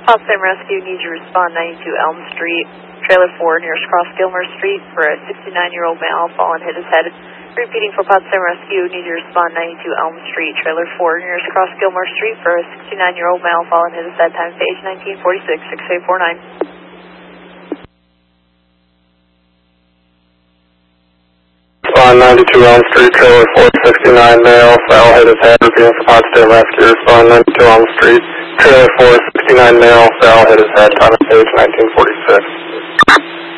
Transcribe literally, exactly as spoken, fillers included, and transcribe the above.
Potsdam Rescue needs you to respond ninety-two Elm Street, trailer four nearest Cross Gilmer Street for a sixty-nine-year-old male fallen, hit his head. Repeating for Potsdam Rescue, need you to respond ninety-two Elm Street, trailer four nearest Cross Gilmer Street for a sixty-nine-year-old male fallen, hit his head. Time stage nineteen forty-six, six eight four nine. Respond ninety-two Elm Street, trailer four sixty-nine male fell, hit his head. Repeating for Potsdam Rescue, respond ninety-two Elm Street, trailer four sixty-nine male fell, hit his head. Time stage nineteen forty-six.